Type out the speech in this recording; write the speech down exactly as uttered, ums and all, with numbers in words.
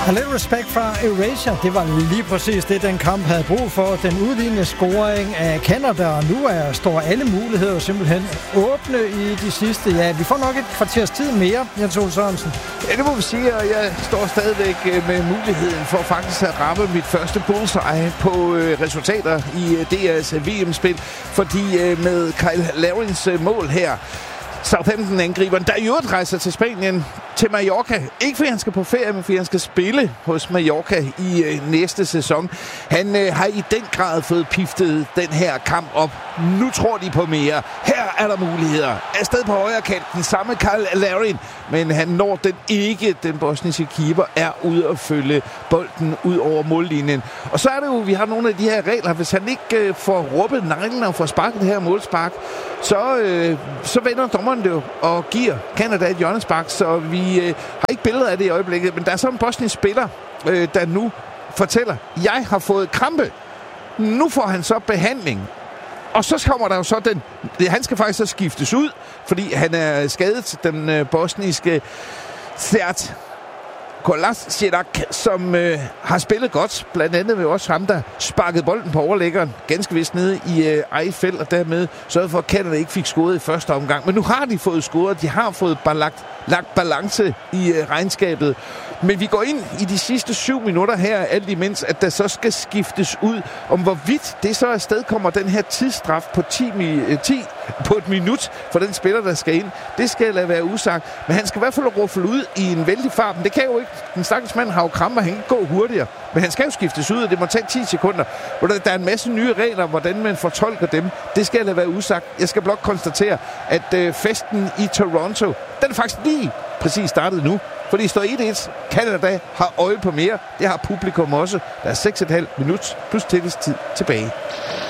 A little respect fra Erasure. Det var lige præcis det, den kamp havde brug for. Den udlignende scoring af Canada, og nu er, står alle muligheder simpelthen åbne i de sidste. Ja, vi får nok et kvarters tid mere, Jens Ole Sørensen. Ja, det må vi sige, og jeg står stadigvæk med muligheden for faktisk at ramme mit første bullseye på øh, resultater i øh, D R's V M-spil, fordi øh, med Kyle Larins øh, mål her, Southampton-angriberen, der i øvrigt rejser til Spanien, til Mallorca. Ikke fordi han skal på ferie, men fordi han skal spille hos Mallorca i øh, næste sæson. Han øh, har i den grad fået piftet den her kamp op. Nu tror de på mere. Her er der muligheder. Afsted på højre kanten, samme Kyle Larin, men han når den ikke. Den bosniske keeper er ude at følge bolden ud over mållinjen. Og så er det jo, vi har nogle af de her regler. Hvis han ikke øh, får råbet neglen og får sparket det her målspark, så, øh, så vender dommeren det jo og giver Canada et hjørnespark, så vi øh, har ikke billeder af det i øjeblikket. Men der er så en bosnisk spiller, øh, der nu fortæller, jeg har fået krampe. Nu får han så behandling. Og så kommer der jo så den... Han skal faktisk så skiftes ud, fordi han er skadet, den øh, bosniske Sert Kolasinac, som øh, har spillet godt. Blandt andet ved også ham, der sparkede bolden på overlæggeren, ganske vist nede i øh, eget felt, og dermed sørgede for, at Canada ikke fik scoret i første omgang. Men nu har de fået scoret, de har fået lagt, lagt balance i øh, regnskabet. Men vi går ind i de sidste syv minutter her, alt imens, at der så skal skiftes ud, om hvorvidt det så afsted kommer den her tidsstraf på ti, ti på et minut for den spiller, der skal ind. Det skal lade være usagt. Men han skal i hvert fald ruffle ud i en vældig fart. Men det kan jo ikke. Den stakkels mand har jo kramper, han kan ikke gå hurtigere. Men han skal jo skiftes ud, og det må tage ti sekunder. Der er en masse nye regler, hvordan man fortolker dem. Det skal lade være usagt. Jeg skal blot konstatere, at øh, festen i Toronto, den er faktisk lige præcis startet nu. Fordi det står et et. Canada har øje på mere. Det har publikum også. Der er seks komma fem minut plus tillidstid tilbage.